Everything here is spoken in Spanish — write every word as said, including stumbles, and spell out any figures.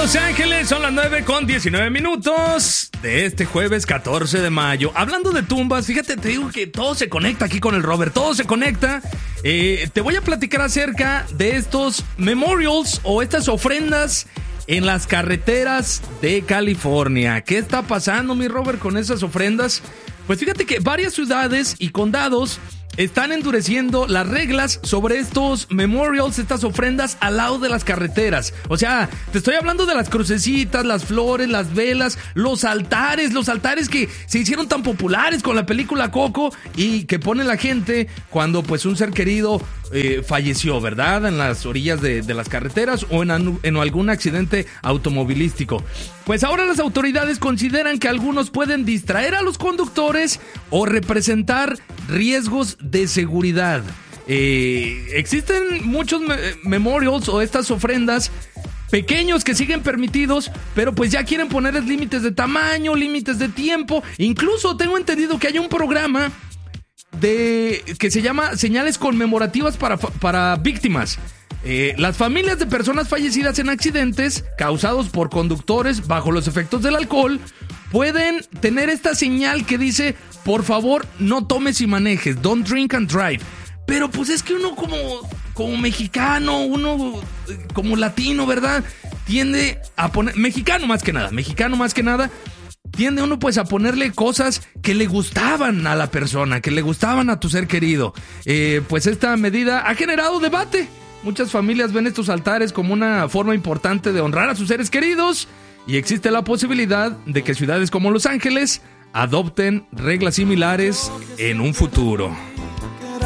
Los Ángeles, son las nueve con diecinueve minutos de este jueves catorce de mayo. Hablando de tumbas, fíjate, te digo que todo se conecta aquí con el Robert, todo se conecta. Eh, te voy a platicar acerca de estos memorials o estas ofrendas en las carreteras de California. ¿Qué está pasando, mi Robert, con esas ofrendas? Pues fíjate que varias ciudades y condados están endureciendo las reglas sobre estos memorials, estas ofrendas al lado de las carreteras. O sea, te estoy hablando de las crucecitas, las flores, las velas, los altares, los altares que se hicieron tan populares con la película Coco y que pone la gente cuando pues un ser querido eh, falleció, ¿verdad? En las orillas de, de las carreteras o en, en algún accidente automovilístico. Pues ahora las autoridades consideran que algunos pueden distraer a los conductores o representar riesgos de seguridad. Eh, existen muchos me- memorials o estas ofrendas pequeños que siguen permitidos, pero pues ya quieren ponerles límites de tamaño, límites de tiempo. Incluso tengo entendido que hay un programa de que se llama Señales Conmemorativas para, para Víctimas. Eh, las familias de personas fallecidas en accidentes causados por conductores bajo los efectos del alcohol pueden tener esta señal que dice: por favor, no tomes y manejes, don't drink and drive. Pero pues es que uno como, como mexicano, uno como latino, ¿verdad? Tiende a poner, mexicano más que nada, mexicano más que nada, tiende uno pues a ponerle cosas que le gustaban a la persona, que le gustaban a tu ser querido. Eh, pues esta medida ha generado debate. Muchas familias ven estos altares como una forma importante de honrar a sus seres queridos y existe la posibilidad de que ciudades como Los Ángeles adopten reglas similares en un futuro.